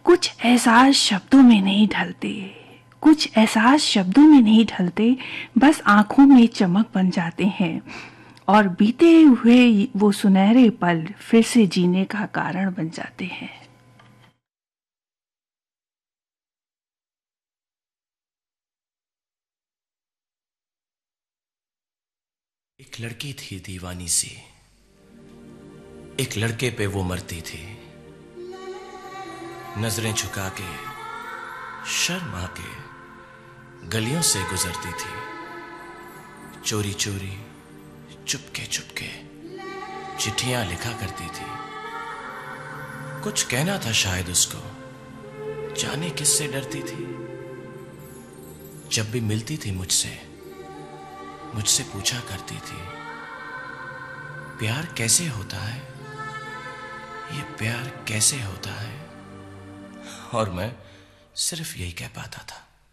कुछ एहसास शब्दों में नहीं ढलते, कुछ एहसास शब्दों में नहीं ढलते, बस आंखों में चमक बन जाते हैं और बीते हुए वो सुनहरे पल फिर से जीने का कारण बन जाते हैं। एक लड़की थी दीवानी सी, एक लड़के पे वो मरती थी। नजरें झुका के शर्मा के गलियों से गुजरती थी। चोरी चोरी चुपके चुपके चिट्ठियां लिखा करती थी। कुछ कहना था शायद उसको, जाने किससे डरती थी। जब भी मिलती थी मुझसे पूछा करती थी, प्यार कैसे होता है, ये प्यार कैसे होता है। और मैं सिर्फ यही कह पाता था।